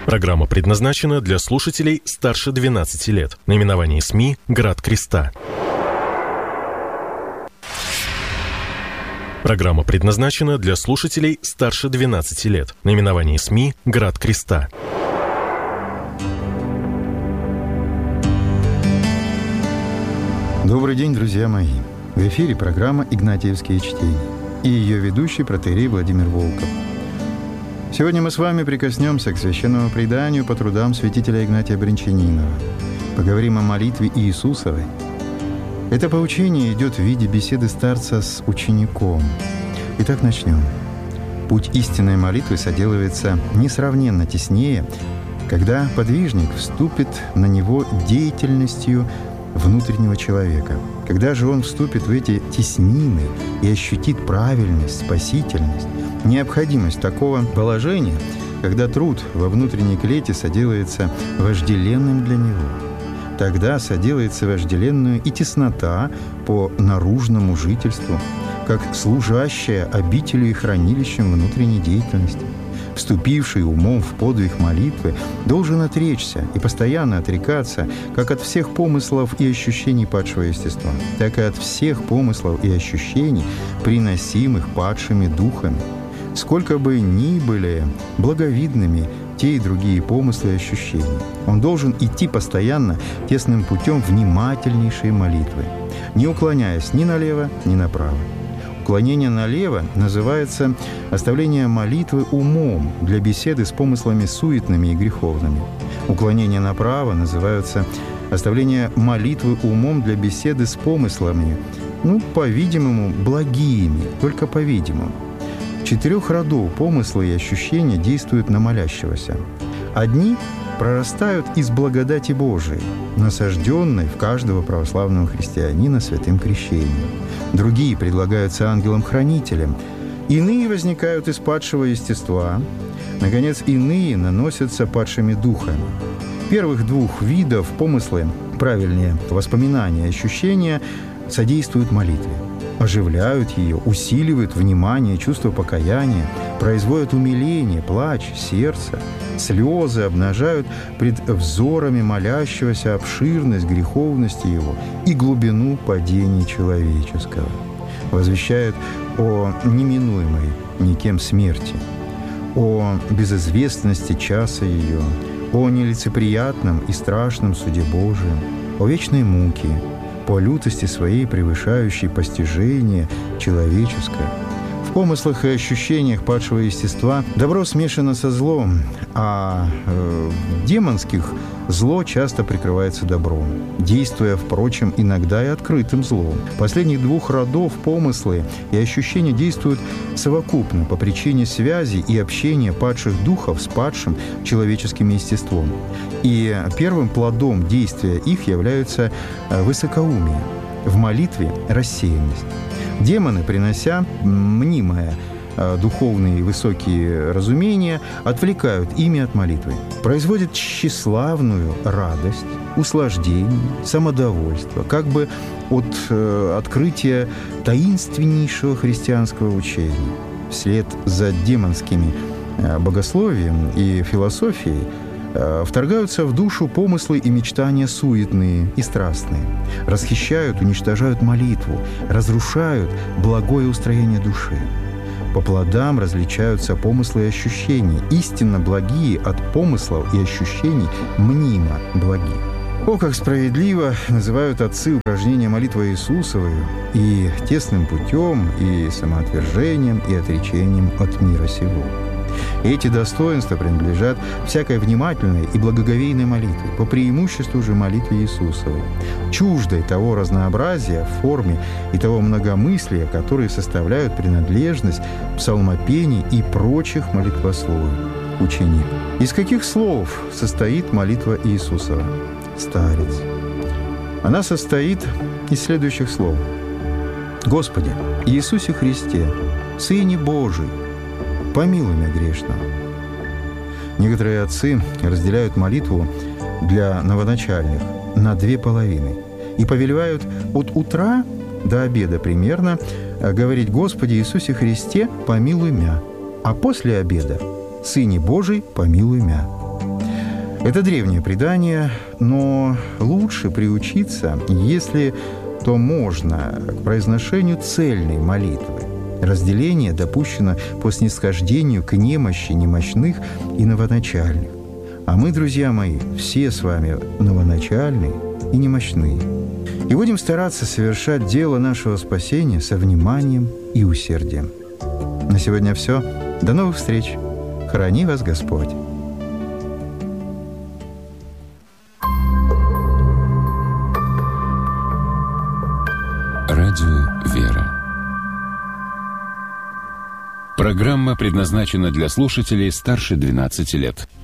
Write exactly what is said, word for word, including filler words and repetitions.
Программа предназначена для слушателей старше двенадцати лет. Наименование СМИ «Град Креста». Программа предназначена для слушателей старше двенадцати лет. Наименование СМИ «Град Креста». Добрый день, друзья мои! В эфире программа «Игнатьевские чтения» и ее ведущий протоиерей Владимир Волков. Сегодня мы с вами прикоснемся к священному преданию по трудам святителя Игнатия Брянчанинова. Поговорим о молитве Иисусовой. Это поучение идет в виде беседы старца с учеником. Итак, начнем. Путь истинной молитвы соделывается несравненно теснее, когда подвижник вступит на него деятельностью внутреннего человека. Когда же он вступит в эти теснины и ощутит правильность, спасительность, необходимость такого положения, когда труд во внутренней клете соделается вожделенным для него, тогда соделается вожделенную и теснота по наружному жительству, как служащая обителю и хранилищем внутренней деятельности. Вступивший умом в подвиг молитвы должен отречься и постоянно отрекаться как от всех помыслов и ощущений падшего естества, так и от всех помыслов и ощущений, приносимых падшими духами. Сколько бы ни были благовидными те и другие помыслы и ощущения, он должен идти постоянно тесным путем внимательнейшей молитвы, не уклоняясь ни налево, ни направо. Уклонение налево называется оставление молитвы умом для беседы с помыслами суетными и греховными. Уклонение направо называется оставление молитвы умом для беседы с помыслами, ну, по-видимому, благими, только по-видимому. Четырех родов помысла и ощущения действуют на молящегося. Одни прорастают из благодати Божией, насажденной в каждого православного христианина святым крещением. Другие предлагаются ангелом-хранителем. Иные возникают из падшего естества. Наконец, иные наносятся падшими духами. Первых двух видов помыслы, правильнее, воспоминания, ощущения, содействуют молитве. Оживляют ее, усиливают внимание, чувство покаяния, производят умиление, плач, сердце, слезы, обнажают пред взорами молящегося обширность греховности его и глубину падения человеческого, возвещают о неминуемой никем смерти, о безызвестности часа ее, о нелицеприятном и страшном суде Божием, о вечной муке, по лютости своей превышающей постижение человеческое. В помыслах и ощущениях падшего естества добро смешано со злом, а э, в демонских зло часто прикрывается добром, действуя, впрочем, иногда и открытым злом. Последних двух родов помыслы и ощущения действуют совокупно по причине связи и общения падших духов с падшим человеческим естеством. И первым плодом действия их является высокоумие, в молитве рассеянность. Демоны, принося мнимое духовные высокие разумения, отвлекают ими от молитвы, производят тщеславную радость, услаждение, самодовольство, как бы от э, открытия таинственнейшего христианского учения. Вслед за демонскими э, богословием и философией э, вторгаются в душу помыслы и мечтания суетные и страстные, расхищают, уничтожают молитву, разрушают благое устроение души. По плодам различаются помыслы и ощущения, истинно благие от помыслов и ощущений мнимо благие. О, как справедливо называют отцы упражнения молитвы Иисусовою и тесным путем, и самоотвержением, и отречением от мира сего. Эти достоинства принадлежат всякой внимательной и благоговейной молитве, по преимуществу же молитве Иисусовой, чуждой того разнообразия в форме и того многомыслия, которые составляют принадлежность псалмопений и прочих молитвословий. Ученик. Из каких слов состоит молитва Иисусова? Старец. Она состоит из следующих слов. «Господи, Иисусе Христе, Сыне Божий, помилуй меня грешного». Некоторые отцы разделяют молитву для новоначальных на две половины и повелевают от утра до обеда примерно говорить «Господи Иисусе Христе, помилуй мя», а после обеда «Сыне Божий, помилуй мя». Это древнее предание, но лучше приучиться, если то можно, к произношению цельной молитвы. Разделение допущено по снисхождению к немощи немощных и новоначальных. А мы, друзья мои, все с вами новоначальные и немощные. И будем стараться совершать дело нашего спасения со вниманием и усердием. На сегодня все. До новых встреч. Храни вас Господь. Радио «Вера». Программа предназначена для слушателей старше двенадцати лет.